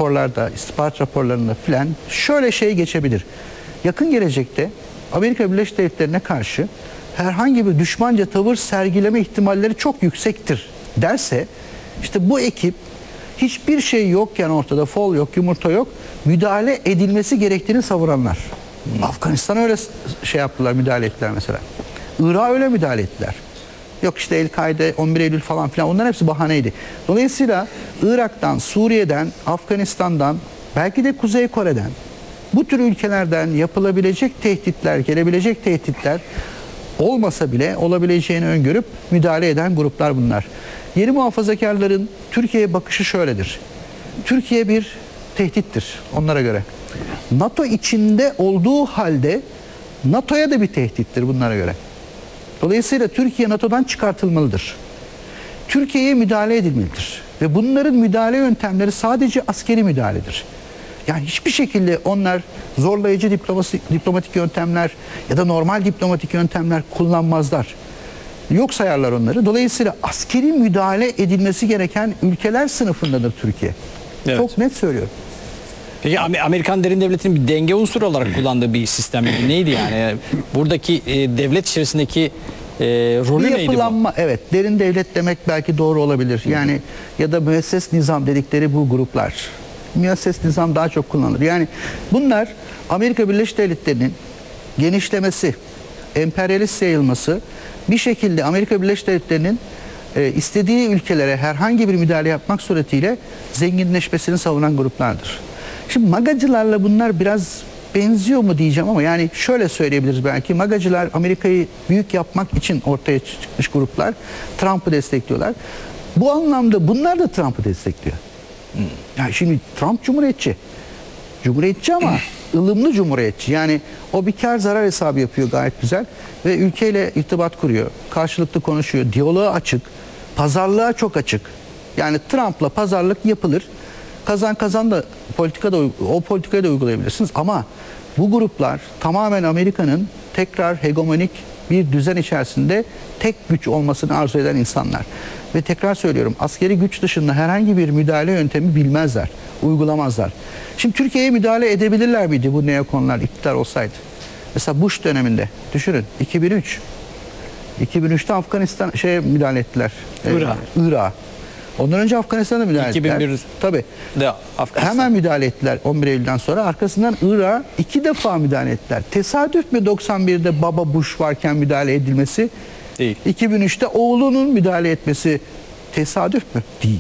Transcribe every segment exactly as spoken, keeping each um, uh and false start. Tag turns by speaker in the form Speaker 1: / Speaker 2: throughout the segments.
Speaker 1: raporlarda, istihbarat raporlarında filan şöyle şey geçebilir. Yakın gelecekte Amerika Birleşik Devletleri'ne karşı herhangi bir düşmanca tavır sergileme ihtimalleri çok yüksektir derse, işte bu ekip hiçbir şey yokken, ortada fol yok, yumurta yok, müdahale edilmesi gerektiğini savunanlar. Hmm. Afganistan'a öyle şey yaptılar, müdahale ettiler mesela. Irak'a öyle müdahale ettiler. Yok işte El-Kaide, on bir Eylül falan filan, onların hepsi bahaneydi. Dolayısıyla Irak'tan, Suriye'den, Afganistan'dan, belki de Kuzey Kore'den, bu tür ülkelerden yapılabilecek tehditler, gelebilecek tehditler olmasa bile olabileceğini öngörüp müdahale eden gruplar bunlar. Yeni muhafazakarların Türkiye'ye bakışı şöyledir. Türkiye bir tehdittir onlara göre. NATO içinde olduğu halde NATO'ya da bir tehdittir bunlara göre. Dolayısıyla Türkiye NATO'dan çıkartılmalıdır. Türkiye'ye müdahale edilmelidir. Ve bunların müdahale yöntemleri sadece askeri müdahaledir. Yani hiçbir şekilde onlar zorlayıcı diplomasi, diplomatik yöntemler ya da normal diplomatik yöntemler kullanmazlar. Yok sayarlar onları. Dolayısıyla askeri müdahale edilmesi gereken ülkeler sınıfındadır Türkiye. Evet. Çok net söylüyorum.
Speaker 2: Peki Amerikan derin devletinin bir denge unsuru olarak kullandığı bir sistem neydi yani? Buradaki e, devlet içerisindeki e, rolü neydi bu?
Speaker 1: Yapılanma, evet. Derin devlet demek belki doğru olabilir. Yani ya da müesses nizam dedikleri bu gruplar. Müesses nizam daha çok kullanılır. Yani bunlar Amerika Birleşik Devletleri'nin genişlemesi, emperyalist yayılması, bir şekilde Amerika Birleşik Devletleri'nin e, istediği ülkelere herhangi bir müdahale yapmak suretiyle zenginleşmesini savunan gruplardır. Şimdi MAGA'cılarla bunlar biraz benziyor mu diyeceğim ama yani şöyle söyleyebiliriz belki. MAGA'cılar Amerika'yı büyük yapmak için ortaya çıkmış gruplar. Trump'ı destekliyorlar. Bu anlamda bunlar da Trump'ı destekliyor. Hmm. Yani şimdi Trump cumhuriyetçi. Cumhuriyetçi ama ılımlı cumhuriyetçi. Yani o bir kar zarar hesabı yapıyor gayet güzel. Ve ülkeyle irtibat kuruyor. Karşılıklı konuşuyor. Diyaloğa açık. Pazarlığa çok açık. Yani Trump'la pazarlık yapılır. Kazan kazan da politika da o politikayı da uygulayabilirsiniz ama bu gruplar tamamen Amerika'nın tekrar hegemonik bir düzen içerisinde tek güç olmasını arzu eden insanlar. Ve tekrar söylüyorum, askeri güç dışında herhangi bir müdahale yöntemi bilmezler, uygulamazlar. Şimdi Türkiye'ye müdahale edebilirler miydi bu neokonlar iktidar olsaydı? Mesela Bush döneminde düşünün, iki bin üç iki bin üçte Afganistan şeye müdahale ettiler.
Speaker 2: Irak.
Speaker 1: Ee, Irak. Ondan önce Afganistan'a müdahale
Speaker 2: iki bin bir
Speaker 1: ettiler. Tabii.
Speaker 2: Afganistan.
Speaker 1: Hemen müdahale ettiler on bir Eylül'den sonra. Arkasından Irak'a iki defa müdahale ettiler. Tesadüf mü doksan birde baba Bush varken müdahale edilmesi? Değil. iki bin üçte oğlunun müdahale etmesi tesadüf mü? Değil.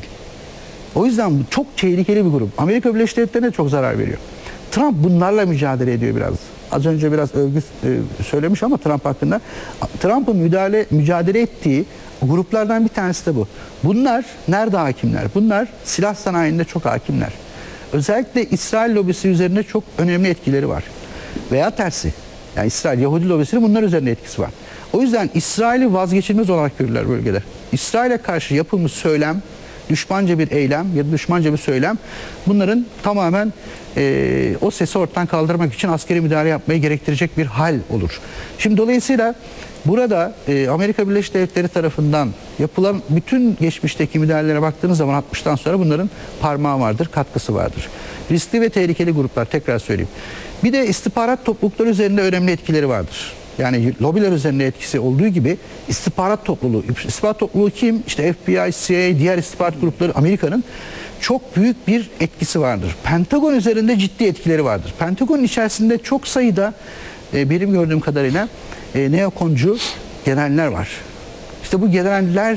Speaker 1: O yüzden bu çok tehlikeli bir grup. Amerika Birleşik Devletleri'ne çok zarar veriyor. Trump bunlarla mücadele ediyor biraz. Az önce biraz övgü e, söylemiş ama Trump hakkında. Trump'ın müdahale mücadele ettiği gruplardan bir tanesi de bu. Bunlar nerede hakimler? Bunlar silah sanayinde çok hakimler. Özellikle İsrail lobisi üzerinde çok önemli etkileri var. Veya tersi. Yani İsrail, Yahudi lobisinin bunlar üzerinde etkisi var. O yüzden İsrail'i vazgeçilmez olarak görürler bölgede. İsrail'e karşı yapılmış söylem, düşmanca bir eylem ya da düşmanca bir söylem, bunların tamamen e, o sesi ortadan kaldırmak için askeri müdahale yapmayı gerektirecek bir hal olur. Şimdi dolayısıyla burada e, Amerika Birleşik Devletleri tarafından yapılan bütün geçmişteki müdahalelere baktığınız zaman altmıştan sonra bunların parmağı vardır, katkısı vardır. Riskli ve tehlikeli gruplar, tekrar söyleyeyim. Bir de istihbarat toplulukları üzerinde önemli etkileri vardır. Yani lobiler üzerinde etkisi olduğu gibi istihbarat topluluğu, istihbarat topluluğu kim? İşte F B I, C I A, diğer istihbarat grupları Amerika'nın çok büyük bir etkisi vardır. Pentagon üzerinde ciddi etkileri vardır. Pentagon'un içerisinde çok sayıda e, benim gördüğüm kadarıyla e, neokoncu generaller var. İşte bu generaller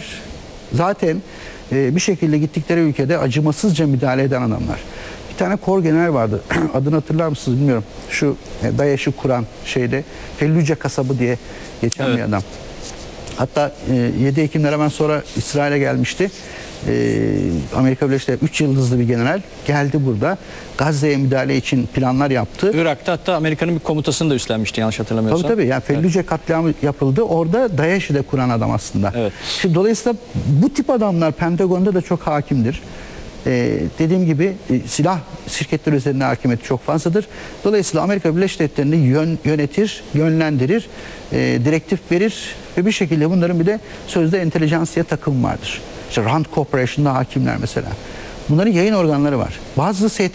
Speaker 1: zaten e, bir şekilde gittikleri ülkede acımasızca müdahale eden adamlar. Bir tane kor general vardı. Adını hatırlar mısınız bilmiyorum. Şu e, DAEŞ'i kuran şeyde Fellüce kasabı diye geçen evet. bir adam. Hatta e, yedi Ekim'den hemen sonra İsrail'e gelmişti. E, Amerika Birleşik Devletleri üç yıldızlı bir general geldi burada. Gazze'ye müdahale için planlar yaptı.
Speaker 2: Irak'ta hatta Amerika'nın bir komutasını da üstlenmişti yanlış hatırlamıyorsam.
Speaker 1: Tabii tabii. Yani Fellüce evet. katliamı yapıldı. Orada DAEŞ'i de kuran adam aslında. Evet. Şimdi dolayısıyla bu tip adamlar Pentagon'da da çok hakimdir. Ee, dediğim gibi e, silah şirketleri üzerinde hakimiyeti çok fazladır. Dolayısıyla Amerika Birleşik Devletleri'ni yön, yönetir, yönlendirir, e, direktif verir ve bir şekilde bunların bir de sözde entelijansiye takım vardır. İşte Rand Corporation'da hakimler mesela. Bunların yayın organları var. Bazısı